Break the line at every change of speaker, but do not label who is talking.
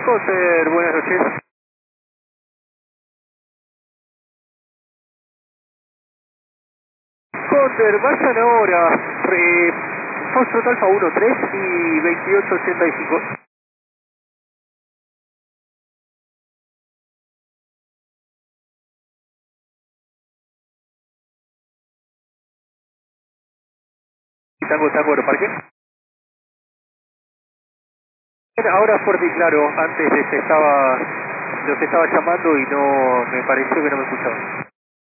Cotter, buenas noches. Cotter, vayan ahora. Foxtrot Alfa 13 y 2885. Tango Aeroparque. Ahora fuerte y claro, antes los estaba llamando y no me pareció que no me escuchaban.